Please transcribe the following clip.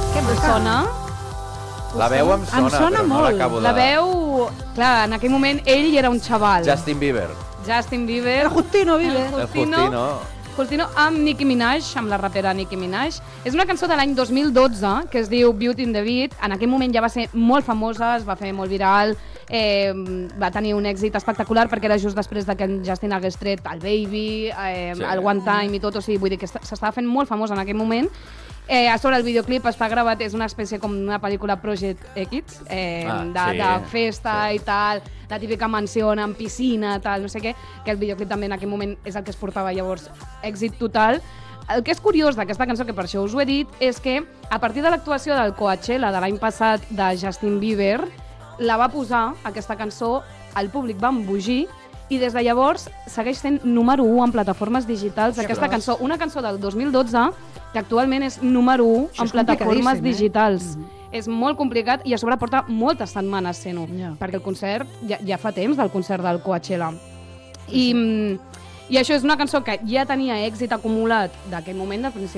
Què us sona? La veu em sona però no l'acabo de... La veu... Clar, en aquell moment ell era un xaval. Justin Bieber. El Justino Bieber. El Justino. Justino amb Nicki Minaj, amb la rapera Nicki Minaj. És una cançó de l'any 2012 que es diu Beauty and the Beat. En aquell moment ja va ser molt famosa, es va fer molt viral, va tenir un èxit espectacular perquè era just després que en Justin hagués tret el Baby, el One Time i tot, o sigui, vull dir que s'estava fent molt famosa en aquell moment. A sobre el videoclip està gravat, és una espècie com una pel·lícula Project X, de festa i tal, la típica mansió amb piscina, tal, no sé què, que el videoclip també en aquell moment és el que es portava llavors èxit total. El que és curiós d'aquesta cançó, que per això us ho he dit, és que a partir de l'actuació del Coachella de l'any passat de Justin Bieber, la va posar, aquesta cançó, el públic va embogir, i des de llavors segueix sent número 1 en plataformes digitals. Aquesta cançó, una cançó del 2012, que actualment és número 1 en plataformes digitals. És molt complicat i a sobre porta moltes setmanes sent-ho, perquè el concert ja fa temps del concert del Coachella. I això és una cançó que ja tenia èxit acumulat d'aquell moment, del principi